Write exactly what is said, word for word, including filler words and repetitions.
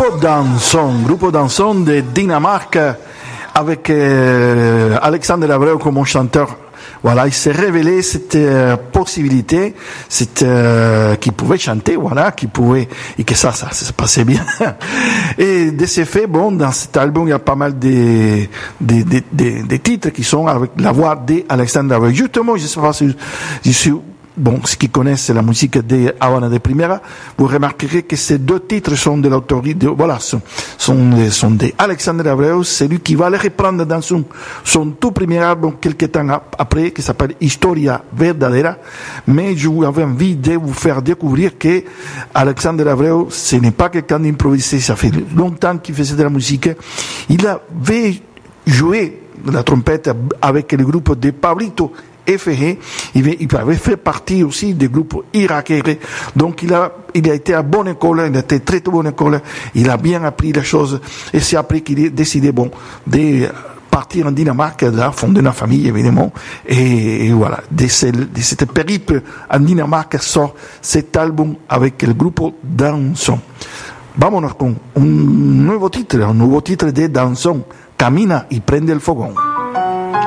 Danson, groupe Danson de Dinamarque avec euh, Alexandre Abreu comme chanteur. Voilà, il s'est révélé cette euh, possibilité, cette euh, qui pouvait chanter, voilà, qui pouvait et que ça, ça, ça se passait bien. Et de ces faits, bon, dans cet album, il y a pas mal de de de, de, de titres qui sont avec la voix d'Alexandre Abreu. Justement, je sais pas si je suis bon, ceux qui connaissent la musique de Havana de Primera, vous remarquerez que ces deux titres sont de l'autorité, de, voilà, sont, sont, sont de Alexandre Abreu, c'est lui qui va les reprendre dans son, son tout premier album quelques temps après, qui s'appelle Historia Verdadera. Mais je vous avais envie de vous faire découvrir que Alexandre Abreu, ce n'est pas quelqu'un d'improvisé, ça fait longtemps qu'il faisait de la musique. Il avait joué de la trompette avec le groupe de Pablito F G, il avait fait partie aussi du groupe Irakere, donc il a, il a été à bonne école, il a été très très bonne école, il a bien appris les choses, et c'est après qu'il a décidé, bon, de partir en Dinamarque, là, fonder une famille, évidemment, et, et voilà, de, ce, de cette périple en Dinamarque sort cet album avec le groupe Danson. Vámonos con un nuevo titre, un nuevo titre de Danson, Camina y prende el fogón.